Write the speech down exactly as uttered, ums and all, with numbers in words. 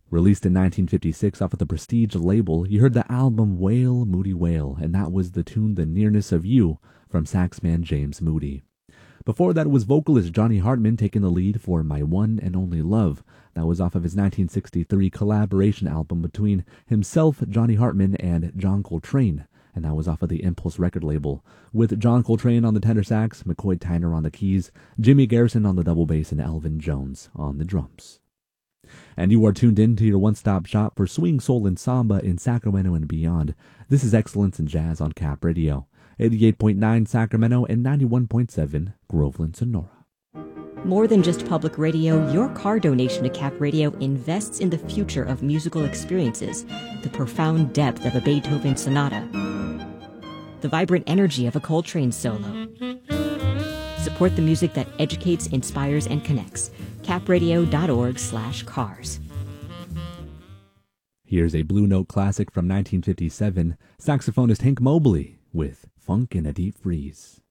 Released in nineteen fifty-six off of the Prestige label, you heard the album Wail, Moody Wail, and that was the tune The Nearness of You from saxman James Moody. Before that, it was vocalist Johnny Hartman taking the lead for My One and Only Love. That was off of his nineteen sixty-three collaboration album between himself, Johnny Hartman, and John Coltrane, and that was off of the Impulse record label, with John Coltrane on the tenor sax, McCoy Tyner on the keys, Jimmy Garrison on the double bass, and Elvin Jones on the drums. And you are tuned in to your one-stop shop for swing, soul, and samba in Sacramento and beyond. This is Excellence in Jazz on Cap Radio, eighty-eight point nine Sacramento and ninety-one point seven Groveland, Sonora. More than just public radio, your car donation to Cap Radio invests in the future of musical experiences, the profound depth of a Beethoven sonata, the vibrant energy of a Coltrane solo. Support the music that educates, inspires, and connects. capradio.org slash cars. Here's a Blue Note classic from nineteen fifty-seven, saxophonist Hank Mobley with Funk in a Deep Freeze.